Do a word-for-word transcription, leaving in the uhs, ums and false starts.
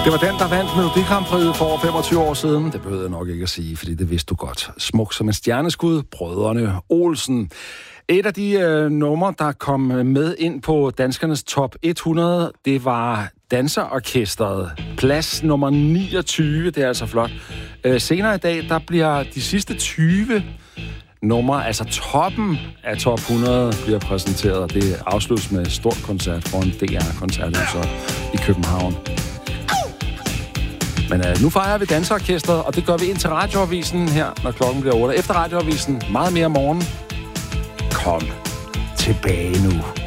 Det var den, der vandt Melodi Grand Prix for over femogtyve år siden. Det behøvede jeg nok ikke at sige, fordi det vidste du godt. Smuk som en stjerneskud, Brødrene Olsen. Et af de øh, numre, der kom med ind på danskernes top hundrede, det var Danserorkestret. Plads nummer niogtyve, det er altså flot. Øh, senere i dag, der bliver de sidste tyve numre, altså toppen af top hundrede, bliver præsenteret. Det afsluttes med stort koncert foran D R-koncerthuset i København. Men øh, nu fejrer vi Danserorkestret, og det gør vi ind til Radioavisen her, når klokken bliver otte. Efter Radioavisen, meget mere morgen. Kom tilbage nu.